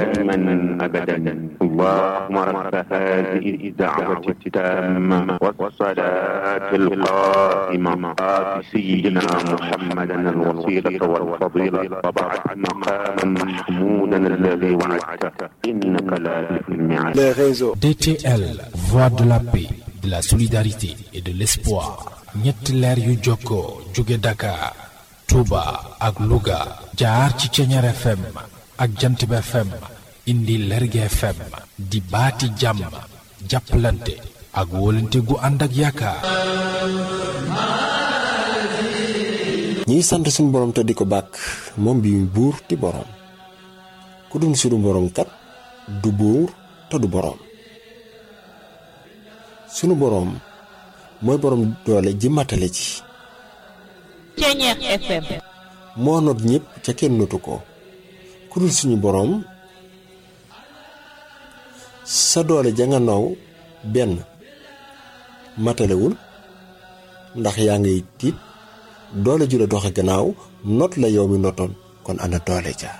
دائما أبدا اللهم رب هذه الدعوة التامة والصلاة القائمة آت سيدنا محمدا الوسيلة والفضيلة وبعث مقاما محمودا الذي وعدته إنك لا تخلف الميعاد. DTL, voix de la paix, de la solidarité et de l'espoir. ñetti leer yu jokkoo jóge Dakar, Touba ak Louga jaar ci Ceñeer FM ak Jantib FM indi Lergui FM di baati jàmm jàppalante ak wóolante gu ànd ak yaakaar. ñiy sant suñu borom te di ko bàkk moom bi buur di borom ku dul suñu borom kat du buur te du borom. sunu borom mooy borom doole ji matale ci Ceñeer FM moo not ñépp ca kenn notu ko ku dul suñu borom sa doole ja nga naw benn matalewul ndax yaa ngay tiit doole ju la doxe gannaaw not la yow mi notoon kon ana doole ja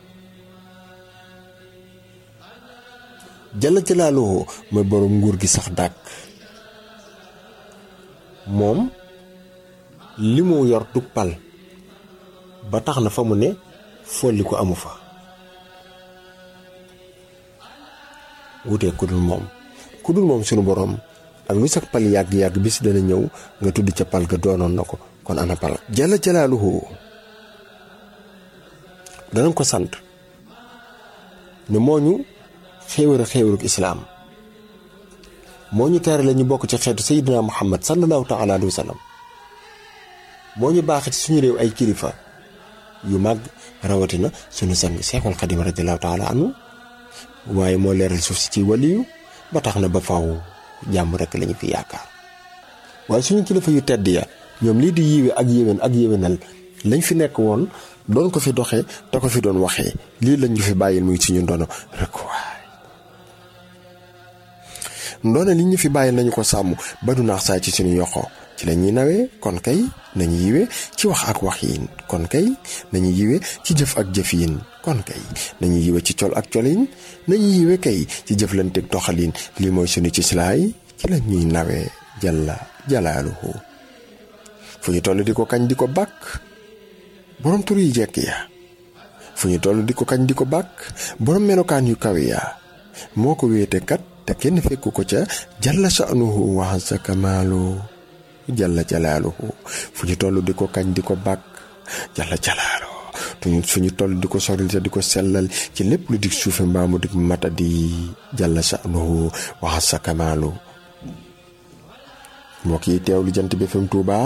jalla jalaaluhu mooy borom nguur gi sax dàkk moom li mu yor du pal ba tax na fa mu ne folli ko amu fa wutee ku dul moom sunu borom ak lu sax pal yàgg-yàgg bis dana ñëw nga tudd ca pal ga doonoon na ko kon ana pal jalla jalaaluhu danañ ko sant ne moo ñu xéewaluk islaam moo ñu teere la ñu bokk ci xeetu Seydina Muhammad sallallahu ta'ala alayhi wa sallam moo ñu baax ci suñu réew ay kilifa yu mag rawatina suñu sang Seexul Xadim radiyallahu ta'ala anhu waaye moo leeral suuf si ci waliyu ba tax na ba faw jàmm rekk lañu fi yaakaar waaye suñu kilifa yu tedd ya ñoom lii di yiwe ak yéwén ak yéwénal lañ fi nekk woon doon ko fi doxee te ko fi doon waxee lii lañ ñu fi bàyyil muy suñu ndono rek waay ndoone li ñu fi bàyyil nañu ko sàmm ba du naax saay ci suñu yoxo ci la ñuy nawee kon kay nañu yiwe ci wax ak wax yiin kon kay nañu yiwe ci jëf ak jëf yiin kon kay nañu yiwe ci col ak colin nañu yiwe kay ci jëflanteeg doxalin lii mooy suñu ci silaay ci la ñuy nawee jalla jalaaluhu fu ñu toll di ko kañ di ko bàkk borom tur yi jekk ya fu ñu toll di ko kañ di ko bàkk borom melokaan yu kawe ya moo ko wéete kat te kenn fekku ko ca jalla sha'nuhu wa azza kamaalu jalla jalaaluhu fu ñu toll di ko kañ di ko bàkk jalla jalaaluhu fu ñu toll di ko soril te di ko sellal ci lépp lu dig suufe mbaa mu dig matadi jalla sha'nuhu wa azza kamaalu mbokk yi teewlu Jant bi FM Touba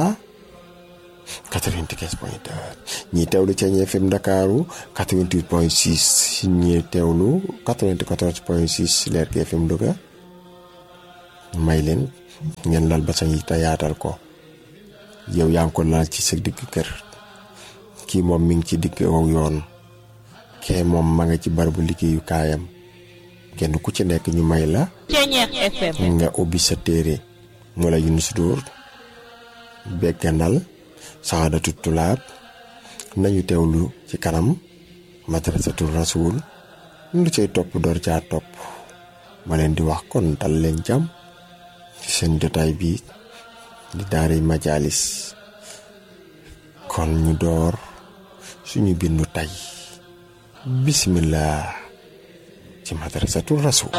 95.2 ñii teewlu Ceñeer FM Ndakaaru 88.6 ñii teewlu 94.6 Lergui FM Louga may leen ngeen lal ba sañ yi te yaatal ko yow yaa ngi ko laal ci sa digg kër kii moom mi ngi ci digg wow yoon kee moom ma nga ci barabu liggéeyu kaayam kenn ku ci nekk ñu may la Ceñeer FM nga ubbi sa téere mu la Yunus Ndour begganal saxaadatu tulaab nañu teewlu ci kanam madrasatul rasul lu cay topp door caa topp ma leen di wax kon dal leen jàmm ci seen jotaay bi di daaray majalis kon ñu door suñu bindu tey bismillah ci madrasatul rasul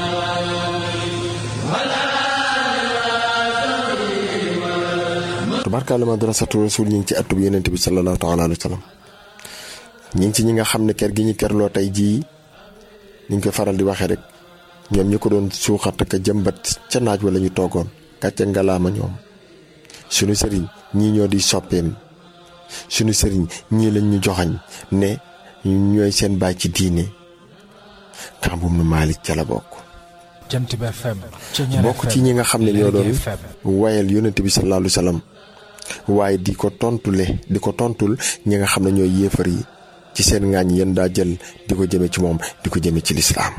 tubaarkalla madrasatul rasul ñu ngi ci atub yonent bi sallallahu ta'ala alayhi wa sallam ñu ngi ci ñi nga xam ne kër gi ñu kërloo tey jii ni ñu koy faral di waxee rek ñoom ñu ko doon suuxat ak jëmbat ca naaj wala ñu toogoon gàcce ngalaama ñoom suñu sëriñ ñii ñoo di soppeem suñu sëriñ ñii lañ ñu joxañ ne ñooy seen baay ci diine kambum nu Maalik ca la bokk Jantib FM bokk ci ñi nga xam ne ñoo doon wayal yonent bi sallallahu alayhi wa sallam waaye di ko tontul ñi nga xam ne ñooy yéefar yi ci seen ngaañ yéen daa jël di ko jëme ci moom di ko jëme ci lislaam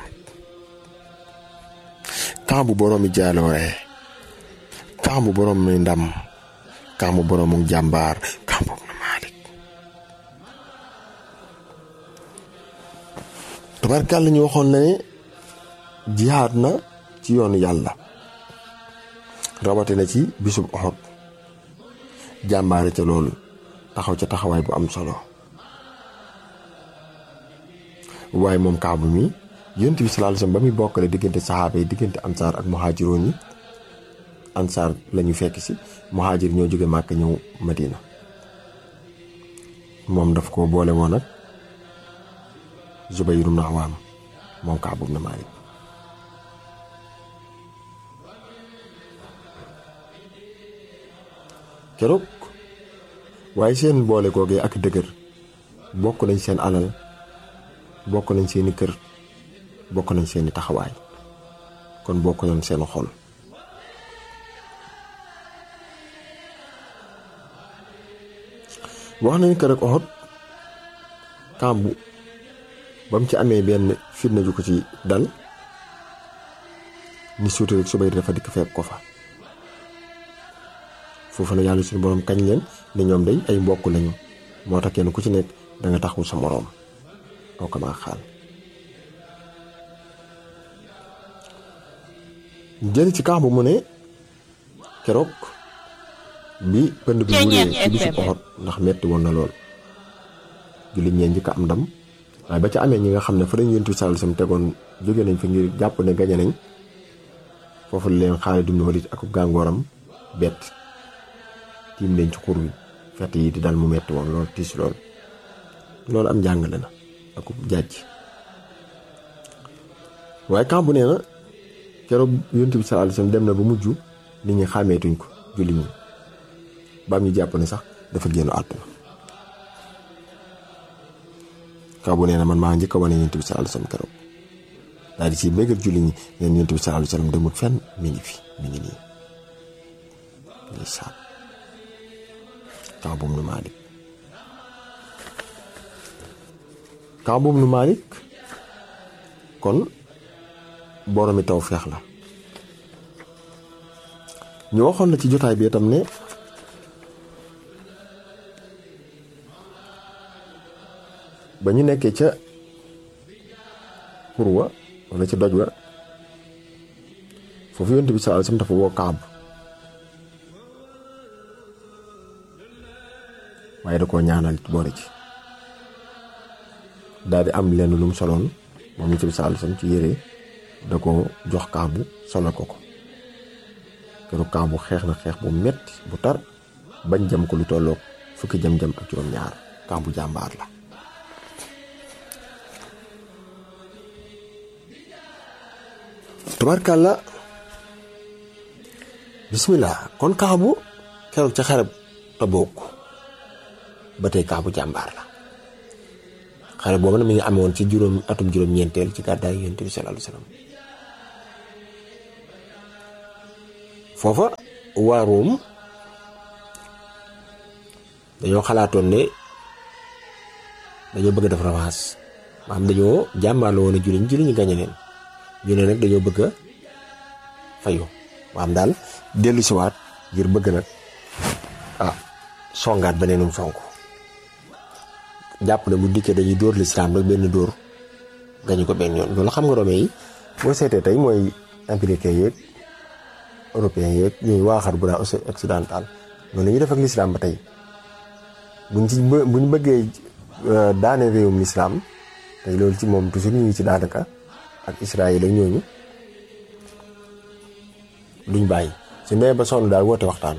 kan bu boroomi jaaloore kan bu boroomi ndam kan bu boroomu jàmbaar kan bu na Maalik tabarkàlla ñu waxoon na ne jihaad na ci yoonu yàlla rawatina ci bisub Uhud jàmbaare ca loolu taxaw ca taxawaay bu am solo waaye moom Kaabu mi Yonent bi sallallahu alayhi wasallam ba muy bokkale diggante saxaaba yi diggante ansaar ak muhaajiroon yi ansaar lañu fekk si muhaajir ñoo jóge Màkka ñëw Madina moom daf ko boole woon ak Zubayr ibn Awaam moom Kaabu ibn Maalik keroog waaye seen boole googee ak dëgër bokk nañ seen alal bokk nañ seeni kër bokk nañ seeni taxawaay kon bokk nañ seen xol wax nañ ko rek Uhud Kaabu ba mu ci amee benn fitna ju ko ci dal ni suuti rek Subayr dafa dikk fekk ko fa foofu na yàlla suñu borom kañ leen ne ñoom day ay mbokk lañu moo tax kenn ku ci nekk da nga taxawu sa moroom aw ko maa xaal jëli ci Kaabu mu ne keroog bi pënd bi wuree ci bisu Uhud ndax metti woon na lool jullit ñee njëkk am ndam waaye ba ca amee ñi nga xam ne fa lañu Yonent bi sallallahu alayhi wasallam tegoon jóge nañ fa ngir jàpp ne gañe nañ foofu la leen Xaalid ibn Waliid ak gàngooram bett tiim leen ci xur wi fett yi di dal mu metti woon loolu tiis loolu am njàngale na ak jàjj waaye Kaabu nee na keroog Yonent bi sallallahu alayhi wasallam dem na ba mujj nit ñi xàmmeetuñ ko julli ñi baam ñu jàpp ne sax dafa génn àdduna Kaabu nee na man maa njëkk a wane Yonent bi sallallahu alayhi wasallam keroog daal di si bégal julli ñi neen Yonent bi sallallahu alayhi wasallam demut fenn mi ngi fi mi ngi nii ngi saat Kaabu ibn Maalik Kaabu ibn Maalik kon boromi tawfeex la ñu waxoon na ci jotaay bi itam ne ba ñu nekkee ca xur wa wala ca doj wa foofu Yonent bi sallallahu alayhi wasallam dafa woo Kaabu waaye da koo ñaanal boole ci daal di am lenn lu mu soloon moom Yonent bi sallallahu alayhi wasallam ci yére da ko jox Kaabu solal ko keroog Kaabu xeex na xeex bu metti bu tar bañ jam ko lu tolloog fukki jam-jam ak juróom-ñaar Kaabu jàmbaar la tubarkàlla bismillah kon Kaabu keroog ca xareb Tabuk ba tey Kaabu jàmbaar la xare boobu nag mi ngi amoon ci atum juróom-ñeenteel ci gàddaay Yonent bi sallallahu alayhi wasallam foofa waa Room dañoo xalaatoon ne dañoo bëgg a def revanche maanaam dañoo jàmmaarloo woon a jullit ñi gañe leen ñu ne nag dañoo bëgg a fayu maanaam daal dellu siwaat ngir bëgg nag songaat beneenum sonk jàpp ne bu dikkee dañuy dóor lislaam rek benn dóor gañu ko benn yoon loolu xam nga Romain yi boo seetee tey mooy américain yeeg européen yeeg ñuy waaxar bu daa occidental noonu la ñuy def ak lislaam ba tey buñ bëggee daane réewum lislaam tey loolu ci moom toujours ñu ngi ci daanaka ak Israël ak ñooñu duñ bàyyi su nee ba sonn daal woote waxtaan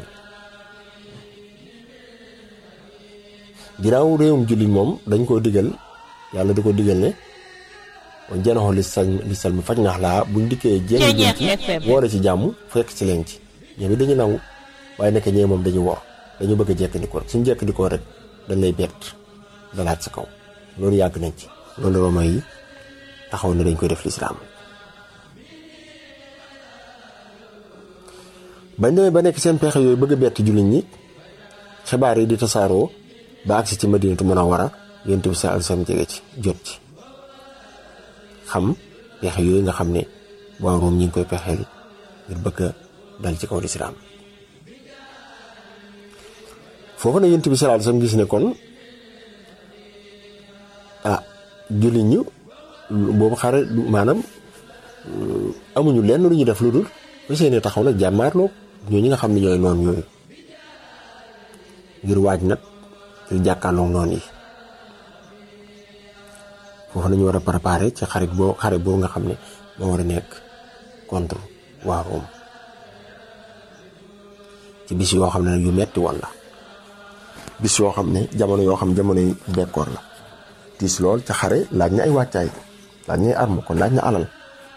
ginnaaw réewum jullit moom dañ koo digal yàlla da ko digal ne janaxoo li salmi faj nax laa buñ dikkee jéng jëm ci woore ci jàmm fekk ci leen ci ñoom it dañu nangu waaye nekk ñee moom dañu wor dañu bëgg a jekkandikoo rek suñ jekkandikoo rek dañ lay bett dalaat sa kaw loolu yàgg nañ ci loolu Romain yi taxaw ne dañ koy def lislaam bañ demee ba nekk seen pexe yooyu bëgg a bett jullit ñi xibaar yi di tasaaroo ba agsi ci Madinatu Munawwara Yonent bi sallallahu alayhi wasallam jege ci jot ci xam pexe yooyu nga xam ne waa Room ñi ngi koy pexeel ngir bëgg a dal ci kaw lislaam foofu na Yonent bi sallallahu alayhi wasallam gis ne kon jullit ñu boobu xare maanaam amuñu lenn lu ñu def lu dul ba seeni taxaw nag jàmmaarloo ñi nga xam ne ñooy noonu yooyu ngir waaj nag ngir jàkkaarloo noonu yi foofu nañu war a préparer ci xare boobu nga xam ne moo war a nekk contre waa Rome ci bis yoo xam ne nag yu metti woon la bis yoo xam ne jamono yoo xam jamono yi bekkoor la tiis lool ca xare laaj na ay wàccaay laaj na ay arme kon laaj na alal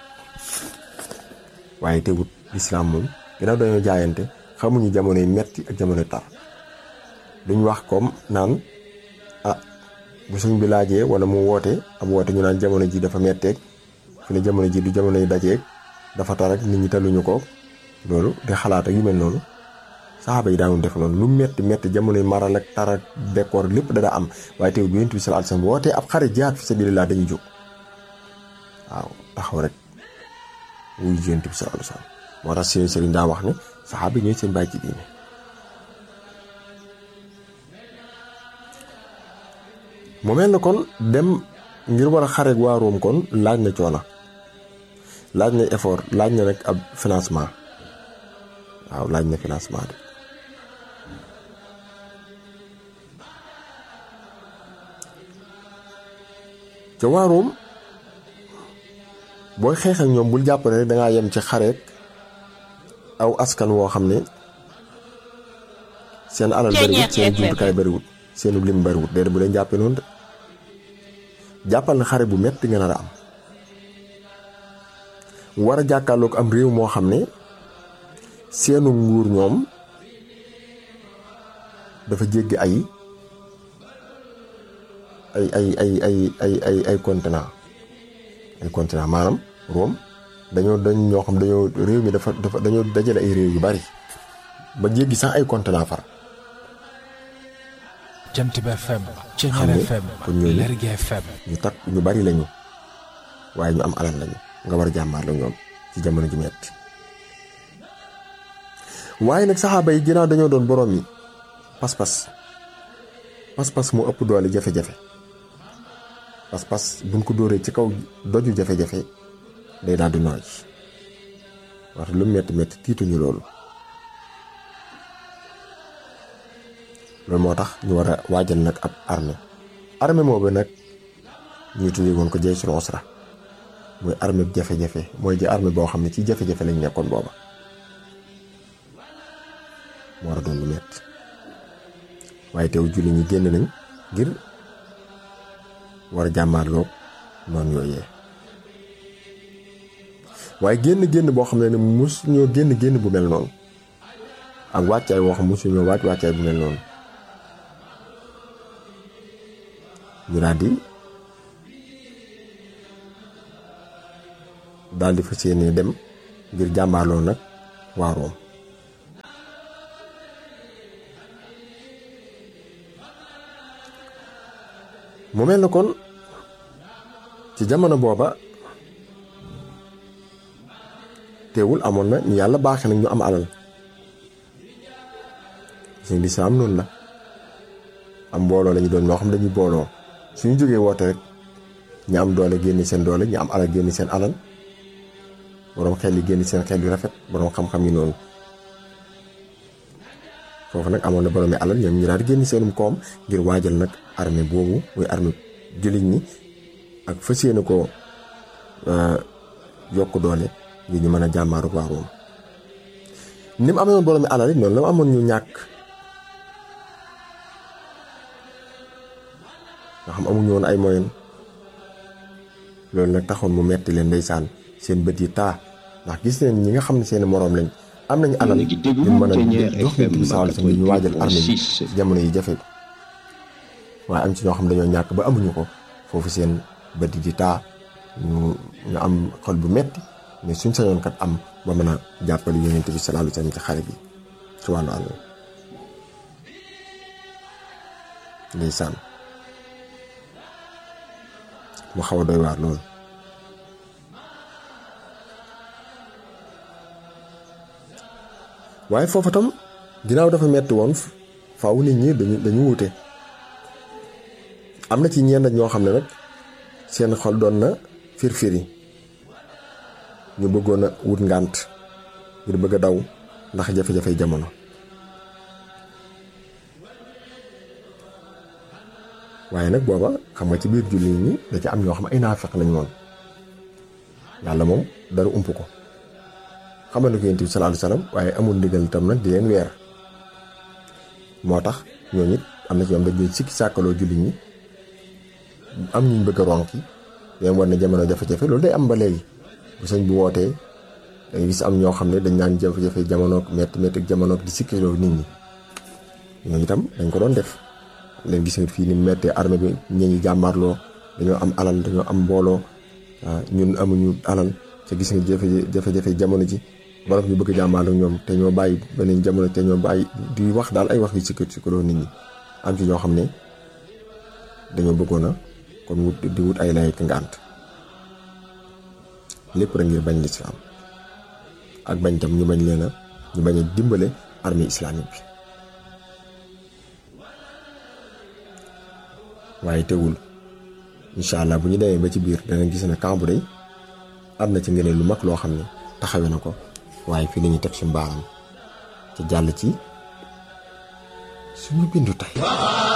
waaye teewut lislaam moom ginnaaw dañoo jaayante xamuñu jamono yi metti ak jamono tar duñ wax comme naan bu suñ bi laajee wala mu woote ab woote ñu naan jamono ji dafa metteeg fi ne jamono ji du jamono yi dajeeg dafa tar ak nit ñi taluñu ko loolu di xalaat ak yu mel noonu saxaaba yi daawuñ def noonu lu metti jamono yi maral ak tar ak bekkoor lépp dana am waaye teewut bu Yonent bi sallallahu alayhi wasallam wootee ab xare jihaad fi sabilillah dañuy jóg waaw taxaw rek wuyu Yonent bi sallallahu alayhi wasallam moo tax seen sëriñ daa wax ne saxaaba yi ñooy seen bàyyi ci diine mu mel na kon dem ngir war a xareeg waa Room kon laaj na coono laaj na effort laaj na rek ab financement waaw laaj na financement de ca waa Room booy xeex ak ñoom bul jàpp ne rek dangaa yem ci xareeg aw askan woo xam ne seen alal bariwut seen jumtukaay bariwut seenu lim bariwut déedéet bu leen jàppee noonu de jàppal na xare bu metti nga nar a am war a jàkkaarloog am réew moo xam ne seenu nguur ñoom dafa jéggi ay continent maanaam Rome dañ ñoo xam dañoo réew mi dafa dañoo dajale ay réew yu bari ba jéggi sax ay continent far Jant bi FM Ceñeer FM Lergui FM ñu takk ñu bari lañu waaye ñu am alal lañu nga war a jàmmaar la ñoom ci jamono ju metti waaye nag saxaaba yi ginnaaw dañoo doon borom yi pas-pas mu ëpp doole jafe-jafe pas-pas buñ ko dóoree ci kaw doju jafe-jafe day daal di nooy waxte lu metti tiituñu loolu moo tax ñu war a waajal nag ab armée boobu nag ñu tuddee woon ko jaysul usra muy armée bu jafe-jafe mooy ji armée boo xam ne ci jafe-jafe lañ nekkoon booba mu war a doon lu metti waaye teew julli ñi génn nañ ngir war a jàmmaarloog noonu yooyee waaye génn boo xam ne mus ñoo génn bu mel noonu ak wàccaay woo xam musu ñoo wàccaay bu mel noonu ñu daal di fas yéene dem ngir jàmbaarloo nag waa Room mu mel na kon ci jamono booba teewul amoon na ñu yàlla baaxee nag ñu am alal seen lislaam noonu la am mbooloo lañu doon ñoo xam dañuy booloo suñu jógee woote rek ñu am doole génne seen doole ñu am alal génne seen alal boroom xel yi génne seen xel yu rafet boroom xam-xam yi noonu foofu nag amoon na boroom yi alal ñoom ñu daal di génne seenum koom ngir waajal nag armée boobu muy armée jullit ñi ak fas yéene ko yokk doole ngir ñu mën a jàmmaaru waa Room ni mu amee woon boroom yi alal yi noonu la amoon ñu ñàkk nga xam amuñu woon ay moyen loolu nag taxoon mu metti leen ndeysaan seen bët yi taa ndax gis nañ ñi nga xam ne seen moroom lañ am nañu alal ñu mën a jox Yonent bi sallallahu alayhi wasallam ñu waajal armée bi jamono yi jafe waaye am ci ñoo xam dañoo ñàkk ba amuñu ko foofu seen bët yi di taa ñu am xol bu metti mais suñ sañoon kat am ba mën a jàppale Yonent bi sallallahu alayhi wasallam ci xare bi ci wàllu àll ndeysaan mu xaw a doy waar loolu waaye foofu tam ginnaaw dafa metti woon faaw nit ñi dañu wuute am na ci ñenn ñoo xam ne nag seen xol doon na firfiri ñu bëggoon a wut ngànt ngir bëgg a daw ndax jafe-jafe jamono waaye nag booba xam nga ci biir julli ñi da ci am ñoo xam ay naafeq lañ woon yàlla moom dara ump ko xamal na ko Yonent bi sallallahu alayhi wasallam waaye amul ndigal tam nag di leen weer moo tax ñooñu it am na ci ñoom dañ leen sikki sàkkaloo julli ñi am ñu bëgg a ronki leen war na jamono jafe-jafe loolu day am ba léegi bu sëñ bu wootee da ngay gis am ñoo xam ne dañ naan jafe-jafe jamono métti jamono di sikkiloo nit ñi ñooñu itam dañ ko doon def leen gis nga fii ni méttee armée bi ñu ngi jàmmarloo dañoo am alal dañoo am mbooloo ñun amuñu alal te gis nga jafe-jafe jamono ji borom ñu bëgg jàmmarloo ñoom te ñoo bàyyi beneen jamono te ñoo bàyyi di wax daal ay wax yu sikkaloo nit ñi am ci ñoo xam ne dañoo bëggoon a kon di wut ay lay ngànt lépp rek ngir bañ lislaam ak bañ tam ñu bañ a dimbale armée islamique bi waaye tegul incha allah bu ñu demee ba ci biir dana gis ne camp bu day am na ci ngëneel lu mag loo xam ne taxawe na ko waaye fii la ñuy teg suñu baaram ci jàll ci suñu bindu tey